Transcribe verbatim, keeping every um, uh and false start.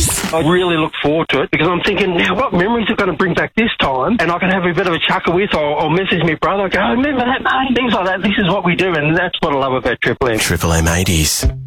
eighties. I really look forward to it because I'm thinking, now what memories are going to bring back this time? And I can have a bit of a chuckle with, or, or message my brother, go, oh, remember that, mate? Things like that. This is what we do, and that's what I love about Triple M. Triple M eighties.